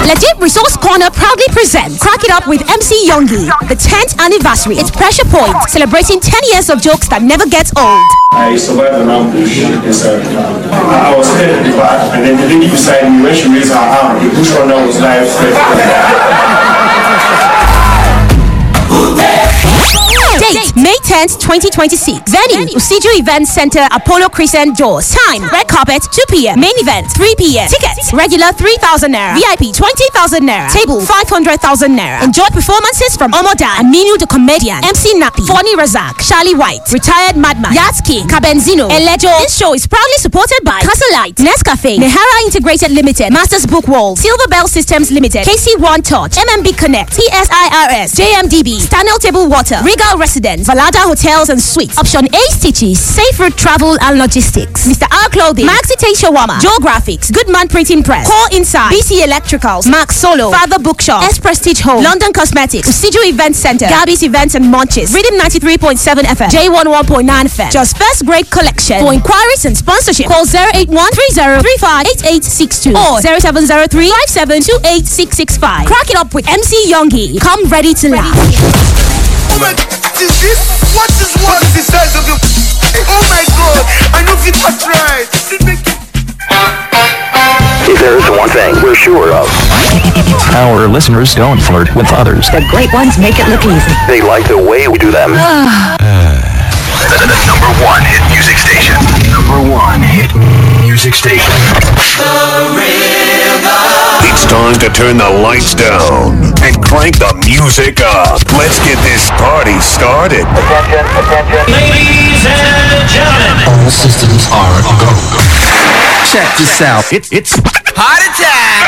Legit Resource Corner proudly presents Crack It Up with MC Youngie, the 10th anniversary. It's Pressure Point, celebrating 10 years of jokes that never gets old. I survived an ambush inside the car. I was headed at the back, and then the lady beside me, when she raised her arm, the bush runner was live threatening. Date, May 10th, 2026. Venue, Usijo Event Center, Apollo Crescent Doors. Time, red carpet, 2 p.m. Main event, 3 p.m. Tickets, regular 3,000 naira. VIP, 20,000 naira. Table, 500,000 naira. Enjoy performances from Omoda, Aminu the Comedian, MC Nappy, Fonny Razak, Charlie White, Retired Madman, Yats King, Kabenzino, Elejo. This show is proudly supported by Castlelight, Nescafe, Nehara Integrated Limited, Masters Book Wall, Silver Bell Systems Limited, KC1 Touch, MMB Connect, TSIRS, JMDB, Stanel Table Water, Regal Residence, Valada Hotels and Suites, Option A Stitches, Safe Route Travel and Logistics, Mr. R Clothing, Maxi Tay Shawarma, Joe Graphics, Goodman Printing Press, Core Inside, BC Electricals, Max Solo, Father Bookshop, S Prestige Home, London Cosmetics, Usijo Event Center, Gabby's Events and Munches, Rhythm 93.7 FM, J11.9 FM, Just First Grade Collection. For inquiries and sponsorship, call 08130358862 or 0703572865. Crack it up with MC Youngie. Come ready to laugh. Oh my God, is this? What is the size of your? Oh my God, I know it was right. If there is one thing we're sure of, our listeners don't flirt with others. The great ones make it look easy. They like the way we do them. The number one hit music station. Number one hit music station. It's time to turn the lights down and crank the music up. Let's get this party started. Attention. Ladies and gentlemen, all systems are go. Check this out. It's Heart attack.